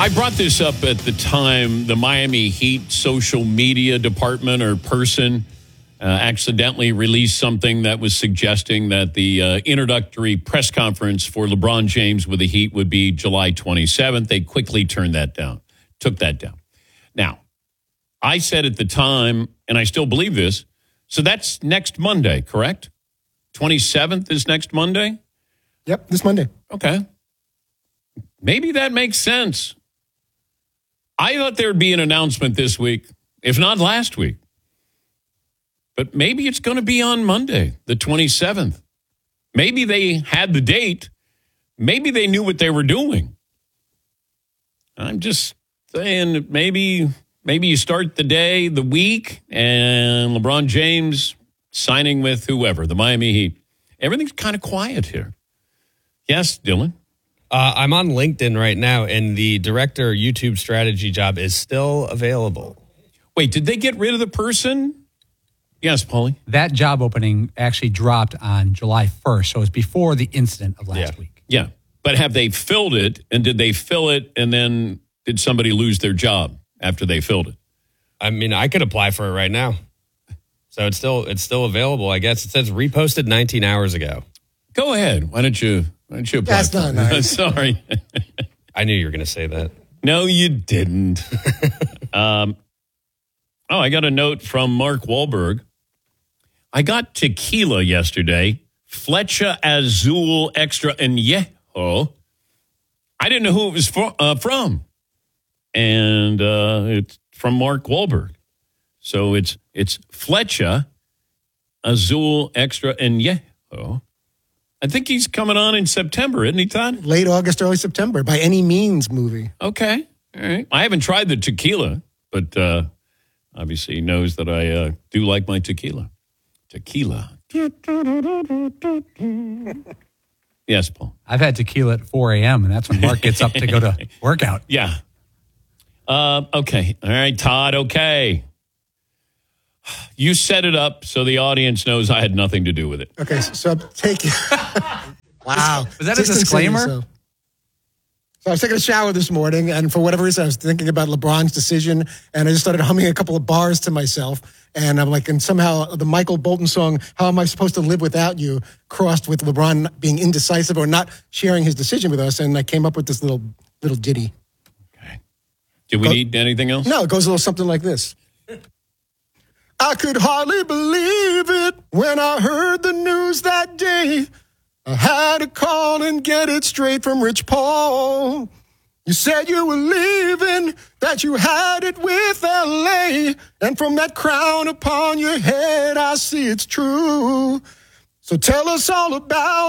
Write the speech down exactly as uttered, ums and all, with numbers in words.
I brought this up at the time. The Miami Heat social media department or person uh, accidentally released something that was suggesting that the uh, introductory press conference for LeBron James with the Heat would be July twenty-seventh. They quickly turned that down, took that down. Now, I said at the time, and I still believe this, so that's next Monday, correct? twenty-seventh is next Monday? Yep, this Monday. Okay. Maybe that makes sense. I thought there'd be an announcement this week, if not last week. But maybe it's going to be on Monday, the twenty-seventh. Maybe they had the date. Maybe they knew what they were doing. I'm just saying maybe maybe you start the day, the week, and LeBron James signing with whoever, the Miami Heat. Everything's kind of quiet here. Yes, Dylan? Uh, I'm on LinkedIn right now, and the director YouTube strategy job is still available. Wait, did they get rid of the person? Yes, Paulie. That job opening actually dropped on July first, so it was before the incident of last Yeah. week. Yeah, but have they filled it, and did they fill it, and then did somebody lose their job after they filled it? I mean, I could apply for it right now. So it's still it's still available, I guess. It says reposted nineteen hours ago. Go ahead. Why don't you, why don't you apply? That's not nice. Sorry. I knew you were going to say that. No, you didn't. um, oh, I got a note from Mark Wahlberg. I got tequila yesterday, Flecha Azul Extra Añejo. I didn't know who it was for, uh, from. And uh, it's from Mark Wahlberg. So it's it's Flecha Azul Extra Añejo. I think he's coming on in September, isn't he, Todd? Late August, early September, By Any Means movie. Okay. All right. I haven't tried the tequila, but uh, obviously he knows that I uh, do like my tequila. Tequila. Yes, Paul. I've had tequila at four a.m., and that's when Mark gets up to go to workout. Yeah. Uh, okay. All right, Todd. Okay. You set it up so the audience knows I had nothing to do with it. Okay, so, so I'm taking... wow. Was that a disclaimer? So. so I was taking a shower this morning, and for whatever reason, I was thinking about LeBron's decision, and I just started humming a couple of bars to myself, and I'm like, and somehow the Michael Bolton song, How Am I Supposed to Live Without You, crossed with LeBron being indecisive or not sharing his decision with us, and I came up with this little little ditty. Okay. Do we Go- need anything else? No, it goes a little something like this. I could hardly believe it when I heard the news that day. I had to call and get it straight from Rich Paul. You said you were leaving, that you had it with L A. And from that crown upon your head, I see it's true. So tell us all about